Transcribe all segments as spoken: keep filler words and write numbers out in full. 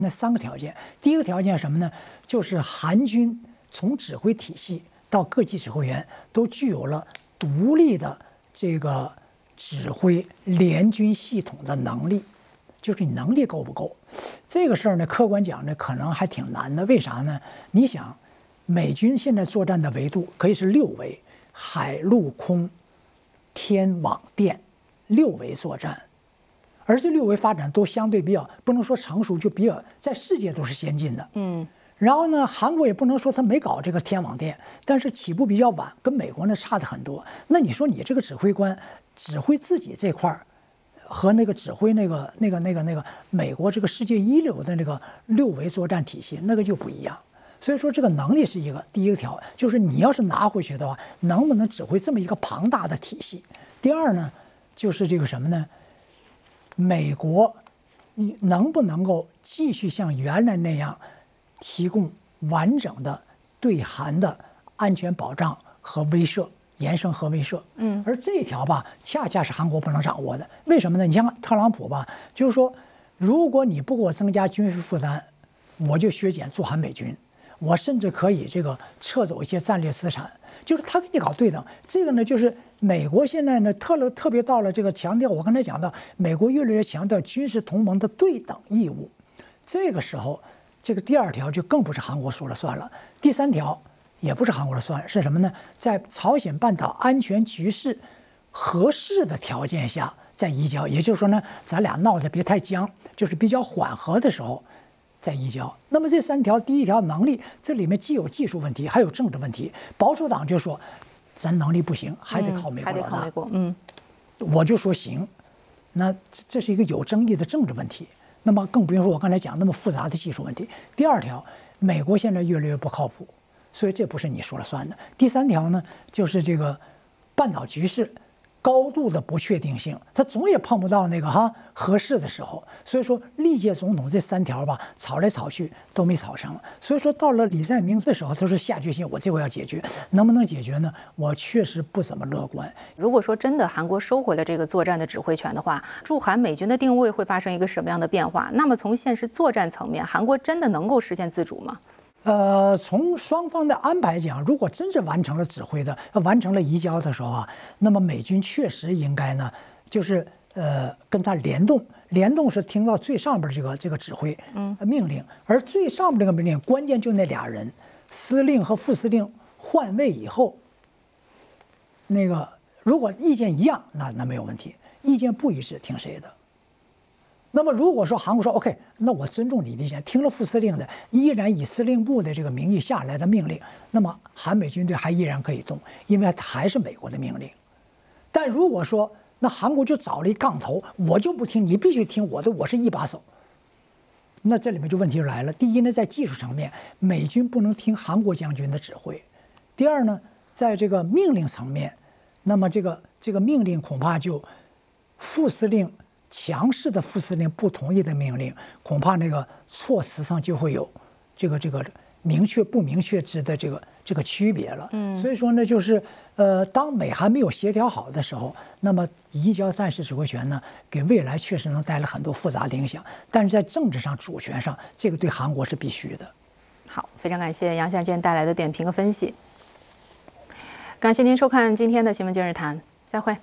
那三个条件，第一个条件是什么呢？就是韩军从指挥体系到各级指挥员都具有了独立的这个指挥联军系统的能力，就是你能力够不够？这个事儿呢，客观讲呢，可能还挺难的。为啥呢？你想，美军现在作战的维度可以是六维，海陆空天网电六维作战。而这六维发展都相对比较不能说成熟，就比较在世界都是先进的。嗯。然后呢，韩国也不能说他没搞这个天网电，但是起步比较晚，跟美国呢差的很多。那你说你这个指挥官指挥自己这块儿，和那个指挥那个那个那个那个美国这个世界一流的那个六维作战体系，那个就不一样。所以说这个能力是一个第一个条，就是你要是拿回去的话，能不能指挥这么一个庞大的体系？第二呢，就是这个什么呢？美国能不能够继续像原来那样提供完整的对韩的安全保障和威慑，延伸核威慑？嗯，而这一条吧，恰恰是韩国不能掌握的。为什么呢？你像特朗普吧，就是说，如果你不给我增加军事负担，我就削减驻韩美军，我甚至可以这个撤走一些战略资产。就是他给你搞对等，这个呢，就是美国现在呢特了特别到了这个强调，我刚才讲到，美国越来越强调军事同盟的对等义务。这个时候，这个第二条就更不是韩国说了算了，第三条也不是韩国说了算，是什么呢？在朝鲜半岛安全局势合适的条件下再移交，也就是说呢，咱俩闹得别太僵，就是比较缓和的时候再移交。那么这三条，第一条能力，这里面既有技术问题，还有政治问题。保守党就说，咱能力不行，还得靠美国老大。嗯、还得靠美国。嗯，我就说行，那这这是一个有争议的政治问题。那么更不用说我刚才讲那么复杂的技术问题。第二条，美国现在越来越不靠谱，所以这不是你说了算的。第三条呢，就是这个半岛局势高度的不确定性，他总也碰不到那个哈合适的时候。所以说历届总统这三条吧，吵来吵去都没吵成。所以说到了李在明的时候，他说下决心，我这回要解决，能不能解决呢？我确实不怎么乐观。 如果说真的韩国收回了这个作战的指挥权的话，驻韩美军的定位会发生一个什么样的变化？那么从现实作战层面，韩国真的能够实现自主吗？ 呃，从双方的安排讲，如果真是完成了指挥的、完成了移交的时候啊，那么美军确实应该呢，就是呃跟他联动，联动是听到最上边这个这个指挥嗯命令，而最上边这个命令关键就那俩人，司令和副司令换位以后，那个如果意见一样，那那没有问题；意见不一致，听谁的？那么如果说韩国说 OK， 那我尊重你的意见，听了副司令的，依然以司令部的这个名义下来的命令，那么韩美军队还依然可以动，因为它还是美国的命令。但如果说那韩国就找了一杠头，我就不听，你必须听我的，我是一把手。那这里面就问题就来了。第一呢，在技术层面，美军不能听韩国将军的指挥；第二呢，在这个命令层面，那么这个这个命令恐怕就副司令。强势的副司令不同意的命令，恐怕那个措辞上就会有这个这个明确不明确之的这个这个区别了。嗯，所以说呢，就是呃，当美韩没有协调好的时候，那么移交战时指挥权呢，给未来确实能带来很多复杂的影响。但是在政治上、主权上，这个对韩国是必须的。 好，非常感谢杨先生今天带来的点评和分析。感谢您收看今天的新闻今日谈，再会。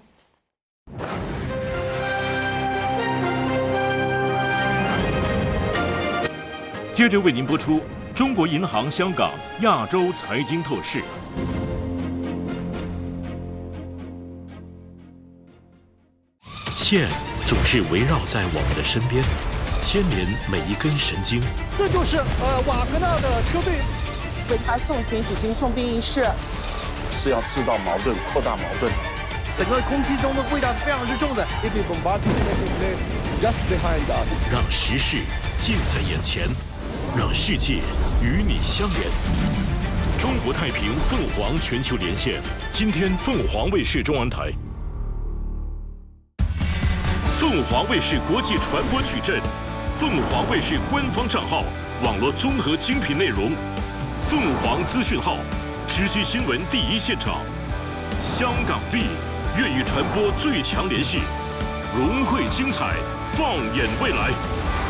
接着为您播出中国银行香港亚洲财经透视。线总是围绕在我们的身边，牵连每一根神经。 这就是呃瓦格纳的车队为他送行举行送殡仪式， 是要制造矛盾、扩大矛盾。 整个空气中的味道是非常之重的。 让时事近在眼前。让世界与你相连。中国太平凤凰全球连线，今天凤凰卫视中文台。凤凰卫视国际传播矩阵，凤凰卫视官方账号，网络综合精品内容，凤凰资讯号，直击新闻第一现场。香港 V 愿意传播最强联系，融汇精彩，放眼未来。